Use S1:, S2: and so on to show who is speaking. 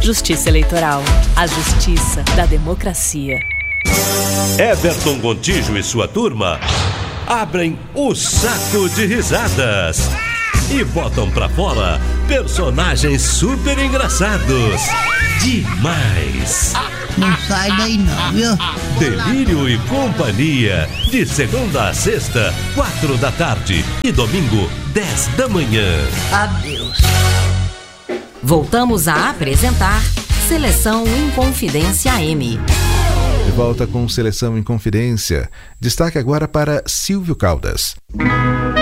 S1: Justiça Eleitoral. A justiça da democracia.
S2: Everton Gontijo e sua turma abrem o saco de risadas e botam pra fora personagens super engraçados. Demais!
S3: Não sai daí não, viu?
S2: Delírio e Companhia, de segunda a sexta, 4 da tarde e domingo, 10 da manhã.
S3: Adeus.
S4: Voltamos a apresentar Seleção Inconfidência AM.
S5: De volta com Seleção Inconfidência. Destaque agora para Silvio Caldas.